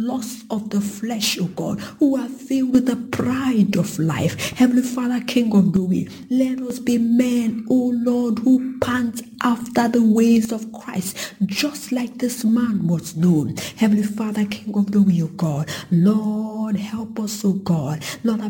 lust of the flesh, oh God, who are filled with the pride of life. Heavenly Father, King of glory, let us be men, oh Lord, who pant after the ways of Christ, just like this man was known. Heavenly Father, King of glory, oh God, Lord, help us, oh God. Lord, I